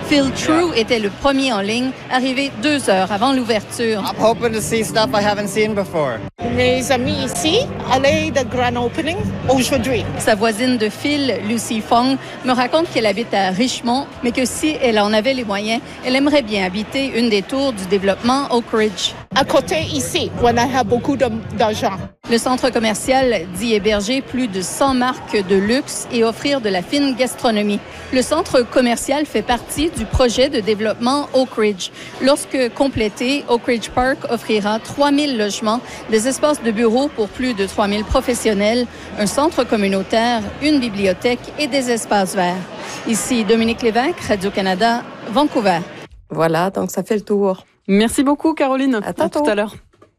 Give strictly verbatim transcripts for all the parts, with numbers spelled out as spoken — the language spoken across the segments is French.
Phil True yeah. était le premier en ligne, arrivé deux heures avant l'ouverture. I'm hoping to see stuff I haven't seen before. Mes amis ici allaient de grand opening aujourd'hui. Sa voisine de Phil, Lucy Fong, me raconte qu'elle habite à Richmond, mais que si elle en avait les moyens, elle aimerait bien habiter une des tours du développement Oak Ridge. À côté ici, où on a beaucoup d'argent. Le centre commercial dit héberger plus de cent marques de luxe et offrir de la fine gastronomie. Le centre commercial fait partie du projet de développement Oak Ridge. Lorsque complété, Oak Ridge Park offrira trois mille logements, des espaces de bureaux pour plus de trois mille professionnels, un centre communautaire, une bibliothèque et des espaces verts. Ici Dominique Lévesque, Radio-Canada, Vancouver. Voilà, donc ça fait le tour. Merci beaucoup Caroline. À, à tout à l'heure.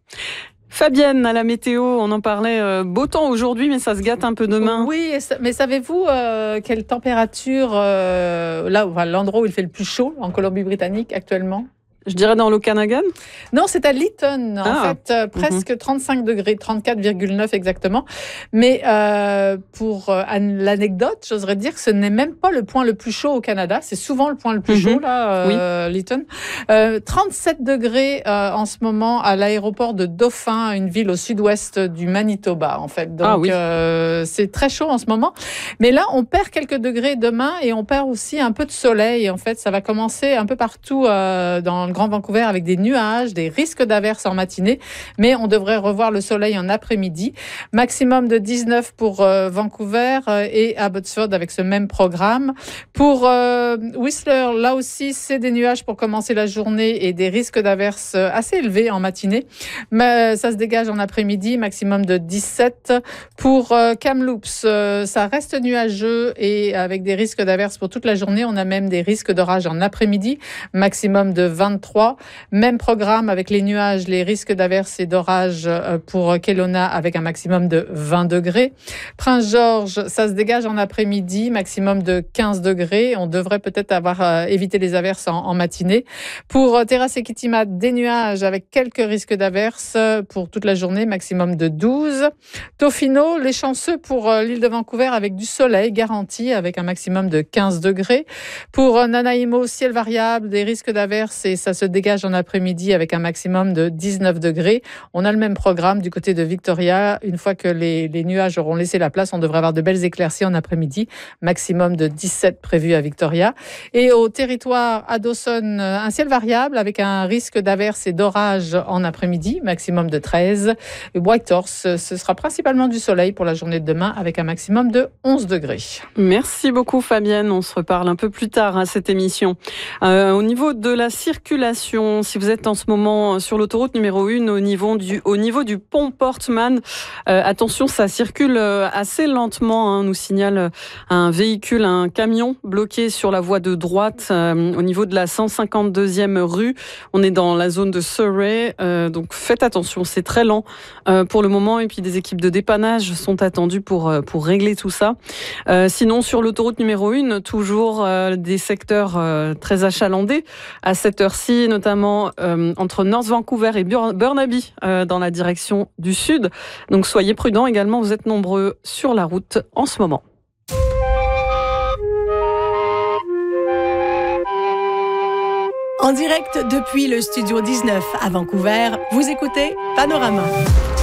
Fabienne, à la météo, on en parlait, euh, beau temps aujourd'hui, mais ça se gâte un peu demain. Oui, mais savez-vous euh, quelle température, euh, là, enfin, l'endroit où il fait le plus chaud en Colombie-Britannique actuellement? Je dirais dans l'Okanagan? Non, c'est à Lytton, en ah. fait, euh, presque mm-hmm. trente-cinq degrés, trente-quatre virgule neuf exactement. Mais euh, pour euh, l'anecdote, j'oserais dire que ce n'est même pas le point le plus chaud au Canada. C'est souvent le point le plus mm-hmm. chaud, là, euh, oui. Lytton. Euh, trente-sept degrés euh, en ce moment à l'aéroport de Dauphin, une ville au sud-ouest du Manitoba, en fait. Donc, ah, oui. euh, c'est très chaud en ce moment. Mais là, on perd quelques degrés demain et on perd aussi un peu de soleil. En fait, ça va commencer un peu partout euh, dans le Grand Vancouver avec des nuages, des risques d'averses en matinée, mais on devrait revoir le soleil en après-midi. Maximum de dix-neuf pour euh, Vancouver euh, et Abbotsford avec ce même programme. Pour euh, Whistler, là aussi, c'est des nuages pour commencer la journée et des risques d'averses assez élevés en matinée. Mais ça se dégage en après-midi, maximum de dix-sept. Pour euh, Kamloops, euh, ça reste nuageux et avec des risques d'averses pour toute la journée. On a même des risques d'orage en après-midi, maximum de vingt-trois. Même programme avec les nuages, les risques d'averses et d'orage pour Kelowna avec un maximum de vingt degrés. Prince-Georges, ça se dégage en après-midi, maximum de quinze degrés. On devrait peut-être avoir euh, évité les averses en, en matinée. Pour Terrasse et Kitimat, des nuages avec quelques risques d'averses pour toute la journée, maximum de douze. Tofino, les chanceux pour euh, l'île de Vancouver avec du soleil garanti avec un maximum de quinze degrés. Pour euh, Nanaimo, ciel variable, des risques d'averses et ça se dégage en après-midi avec un maximum de dix-neuf degrés. On a le même programme du côté de Victoria. Une fois que les, les nuages auront laissé la place, on devrait avoir de belles éclaircies en après-midi. Maximum de dix-sept prévu à Victoria. Et au territoire à Dawson, un ciel variable avec un risque d'averse et d'orage en après-midi. Maximum de treize. Et Whitehorse, ce sera principalement du soleil pour la journée de demain avec un maximum de onze degrés. Merci beaucoup Fabienne. On se reparle un peu plus tard à cette émission. Euh, au niveau de la circulation, si vous êtes en ce moment sur l'autoroute numéro un au niveau du, au niveau du pont Portman, euh, attention, ça circule assez lentement, hein, nous signale un véhicule, un camion bloqué sur la voie de droite euh, au niveau de la cent cinquante-deuxième rue. On est dans la zone de Surrey, euh, donc faites attention, c'est très lent euh, pour le moment et puis des équipes de dépannage sont attendues pour, pour régler tout ça. Euh, sinon, sur l'autoroute numéro un, toujours euh, des secteurs euh, très achalandés à cette heure-ci, notamment euh, entre North Vancouver et Burnaby euh, dans la direction du sud. Donc soyez prudents également, vous êtes nombreux sur la route en ce moment. En direct depuis le studio dix-neuf à Vancouver, vous écoutez Panorama.